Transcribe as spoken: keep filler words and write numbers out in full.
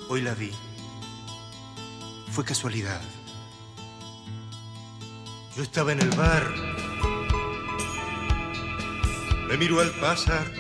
Hoy la vi. Fue casualidad. Yo estaba en el bar. Me miró al pasar